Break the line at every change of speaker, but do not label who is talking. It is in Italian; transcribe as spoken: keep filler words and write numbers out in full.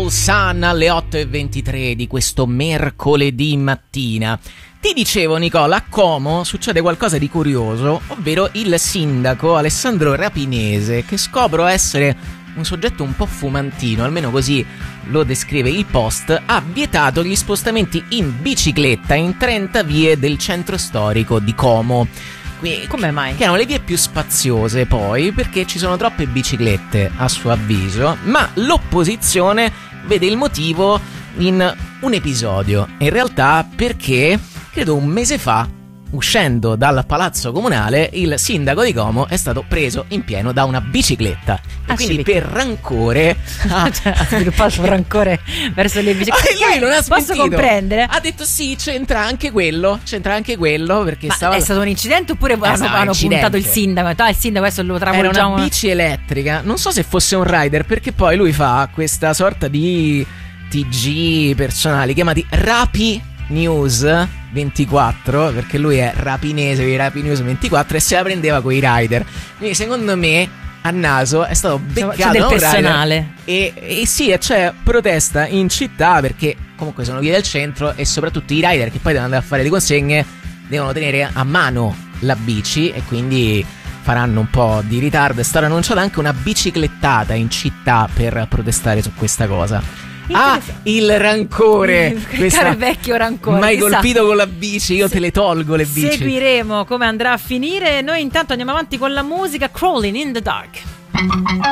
Soul Sun alle otto e ventitré di questo mercoledì mattina. Ti dicevo, Nicola, a Como succede qualcosa di curioso, ovvero il sindaco Alessandro Rapinese, che scopro essere un soggetto un po' fumantino, almeno così lo descrive il Post, ha vietato gli spostamenti in bicicletta in trenta vie del centro storico di Como.
Come mai?
Che erano le vie più spaziose, poi, perché ci sono troppe biciclette, a suo avviso, ma l'opposizione vede il motivo in un episodio. In realtà perché, credo un mese fa, uscendo dal palazzo comunale, il sindaco di Como è stato preso in pieno da una bicicletta. E
ah,
quindi
sì,
per rancore
ha, cioè, ha sviluppato un rancore verso le biciclette.
E lui non ha smentito.
Posso comprendere?
Ha detto sì, c'entra anche quello. C'entra anche quello perché
Ma
stava...
è stato un incidente oppure
eh,
hanno,
no,
hanno
incidente.
puntato il sindaco? Ah, il sindaco adesso lo travolgiamo.
Era una bici elettrica. Non so se fosse un rider, perché poi lui fa questa sorta di T G personali chiamati Rapi News ventiquattro, perché lui è rapinese di Rapi News ventiquattro e se la prendeva coi rider. Quindi secondo me a naso è stato beccato
c'è del personale
e, e sì, c'è protesta in città perché comunque sono vie del centro e soprattutto i rider che poi devono andare a fare le consegne devono tenere a mano la bici e quindi faranno un po' di ritardo. È stata annunciata anche una biciclettata in città per protestare su questa cosa. Ah, il rancore,
il caro vecchio rancore.
Mai
Chissà.
colpito con la bici, io Se- te le tolgo le bici.
Seguiremo come andrà a finire. Noi intanto andiamo avanti con la musica. Crawling in the Dark.